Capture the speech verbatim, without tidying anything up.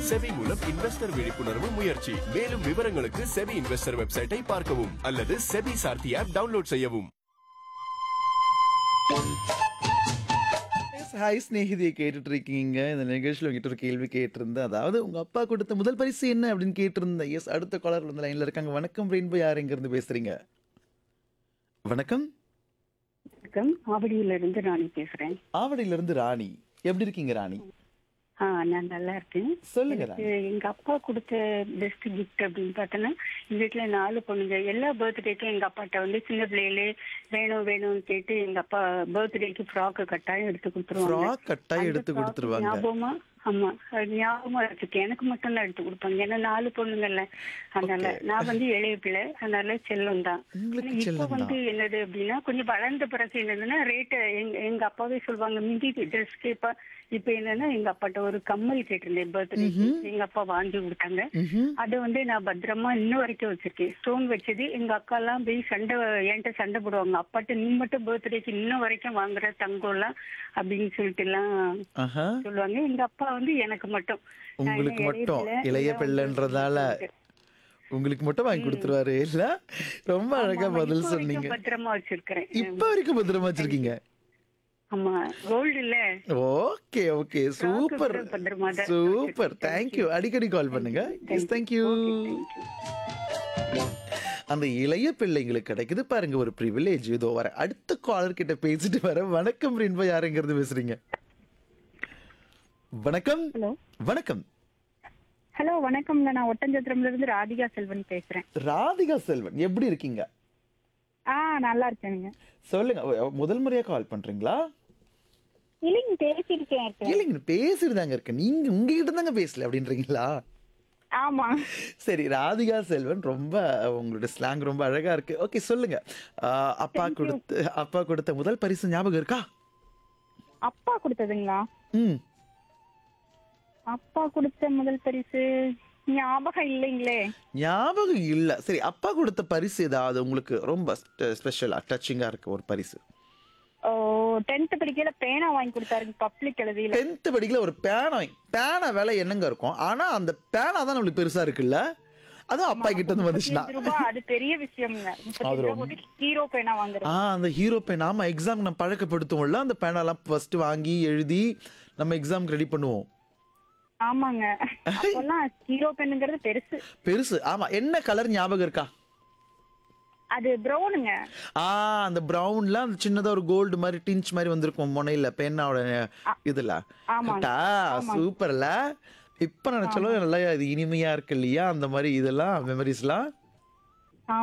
SEBI மூலம் investor விழிப்புணர்வு முயற்சி. மேலும் விவரங்களுக்கு செபி இன்வெஸ்டர் வெப்சைட்டை பார்க்கவும் அல்லது செபி சார்த்தி ஆப் டவுன்லோட் செய்யவும். ஹாய் ஸ்நேகிதியை கேட்டுட்டு இருக்கீங்க. இந்த நிகழ்ச்சியில் உங்ககிட்ட ஒரு கேள்வி கேட்டிருந்தேன். அதாவது உங்க அப்பா கொடுத்த முதல் பரிசு என்ன அப்படின்னு கேட்டிருந்தேன். எஸ், அடுத்த காலர் வந்து லைன்ல இருக்காங்க. வணக்கம் ரெயின்போ, யார் எங்க இருந்து பேசுறீங்க? வணக்கம். வணக்கம், ஆவடியில இருந்து ராணி பேசுறேன். ஆவடியில இருந்து ராணி. எப்படி இருக்கீங்க ராணி? ஆ நான் நல்லா இருக்கேன். சொல்லுங்க எனக்கு ராணி. எங்க அப்பா கொடுத்த பெஸ்ட் கிஃப்ட் அப்படின்னு பார்த்தோன்னா, எங்க வீட்டுல நாலு பொண்ணுங்க. எல்லா பர்த்டேக்கும் எங்க அப்பாட்ட வந்து சின்ன பிள்ளையிலே வேணும் வேணும்னு கேட்டு எங்க அப்பா பர்த்டேக்கு ஃப்ராக்கு கட்டாயம் எடுத்து கொடுத்துருவாங்க. ஃப்ராக் கட்டாயம் அந்த எடுத்து frock கொடுத்துருவாங்க. ஞாபகமா, ஆமா, அது ஞாபகமா இருக்கு. எனக்கு மட்டும் தான் எடுத்து கொடுப்பாங்க. ஏன்னா நாலு பொண்ணுங்கல்ல, அதனால Okay. நான் வந்து இளைய பிள்ளை, அதனால செல்லம் தான். உங்களுக்கு இப்ப செல்லம் வந்து தான். என்னது அப்படின்னா, கொஞ்சம் வளர்ந்த பிறகு என்னதுன்னா ரேட்டு எங்க எங்க அப்பாவே சொல்லுவாங்க, மிந்தி ட்ரெஸ் கேப்பா. இப்ப என்னன்னா எங்க அப்பாட்ட ஒரு கம்மல் கேட்டிருந்தேன் பர்த்டேக்கு, எங்க அப்பா வாங்கி கொடுத்தாங்க. ம்ஹும். அதை வந்து நான் பத்திரமா இன்ன வரைக்கும் வச்சிருக்கேன். ஸ்டோன் வச்சது. எங்க அக்கா எல்லாம் போய் சண்டை என்கிட்ட சண்டை போடுவாங்க, அப்பாட்ட நீ மட்டும் பர்த்டேக்கு இன்ன வரைக்கும் வாங்குற தங்கம் எல்லாம் அப்படின்னு சொல்லிட்டு எல்லாம் ஆஹா. சொல்லுவாங்க. எங்க அப்பா வந்து எனக்கு மட்டும், நான் உங்களுக்கு இன்னும் இளைய மட்டும் பிள்ளை, இளைய எல்லாம் பிள்ளைன்றதால உங்களுக்கு மட்டும் வாங்கி கொடுத்துருவாரு இல்ல? ரொம்ப ஆமா, அழகா ஆமா, பதில் இப்ப சொன்னீங்க. வரைக்கும் பத்திரமா வச்சிருக்கிறேன். இப்ப வரைக்கும் பத்திரமா வச்சிருக்கீங்க. ஆமா, கோல்டு இல்ல. ஓகே ஓகே, சூப்பர் கூட பத்திரமா தான் சூப்பர். வச்சிருக்கேன். தேங்க்யூ. அடிக்கடி கால் பண்ணுங்க. S, thank you. Okay, thank you. அந்த இளைய பிள்ளைங்களுக்கு கிடைக்குது பாருங்க ஒரு ப்ரிவிலேஜ். இதோ வர அடுத்த காலர் கிட்ட பேசிட்டு வர. வணக்கம் ரெயின்போ, யாருங்கிறது பேசுறீங்க? வணக்கம். ஹலோ வணக்கம். ஹலோ வணக்கம்ங்க, நான் ஒட்டஞ்சத்திரம்ல இருந்து ராதிகா செல்வன் பேசுறேன். ராதிகா செல்வன், எப்படி இருக்கீங்க? ஆ நல்லா இருக்கேனுங்க. சொல்லுங்க. ஒ- முதல் முறையா கால் பண்றீங்களா? இல்லைங்க, பேசியிருக்கேன். இல்லைங்க, பேசிருந்தாங்க இருக்க. நீங்க உங்ககிட்ட தாங்க பேசல அப்படின்றீங்களா? ஆமா, சரி, ராதிகா செல்வன், ரொம்ப உங்களோட ஸ்லாங் ரொம்ப அழகா இருக்கு. ஓகே, சொல்லுங்க. ஆஹ், அப்பா கொடுத்த அப்பா கொடுத்த முதல் பரிசு ஞாபகம் இருக்கா? அப்பா கொடுத்ததுங்களா? ம். அப்பா கொடுத்த முதல் பரிசு ஞாபகம் இல்லைங்களே. ஞாபகம் இல்ல. சரி, அப்பா கொடுத்த பரிசு ஏதாவது உங்களுக்கு ரொம்ப ஸ்பெஷலா டச்சிங்கா இருக்கு ஒரு பரிசு? ஓ, டென்த் படிக்கல பேனா வாங்கி கொடுத்தாருங்க, பப்ளிக் எழுதியில. டென்த் படிக்கல ஒரு பேனா வாங்கி- பேனா விலை என்னங்க இருக்கும்? ஆனா அந்த பேனா தான் நம்மளுக்கு பெருசா இருக்குல்ல. அதுவும் அப்பா கிட்ட இருந்து வந்துச்சுன்னா. முப்பத்தஞ்சு ரூபாய், அது பெரிய விஷயம்ங்க. முப்பத்தஞ்சு ரூபாய் போட்டு ஹீரோ பேனா வாங்குறது. ஆ, அந்த ஹீரோ பேன். ஆமா, எக்ஸாம் நம்ம பழக்கப்படுத்துவோம்ல, அந்த பேனாலாம் ஃபர்ஸ்ட் வாங்கி எழுதி நம்ம எக்ஸாம்க்கு ரெடி பண்ணுவோம். ஆமாங்க, அப்பெல்லாம் ஹீரோ பெண்ணுங்கிறது பெருசு. பெருசு. ஆமா. என்ன கலர் ஞாபகம் இருக்கா? அது ப்ரௌனுங்க. ஆ, அந்த பிரவுன்ல அந்த சின்னதா ஒரு கோல்டு மாதிரி டிஞ்ச் மாதிரி வந்திருக்கும் முனையில பேனாவோட இதுல. ஆமாங்க. கரெக்டா? சூப்பர்ல. இப்ப நினைச்சாலும் நல்லா இது இனிமையா இருக்கு இல்லையா? அந்த மாதிரி இதெல்லாம் மெமரிஸ்லாம்.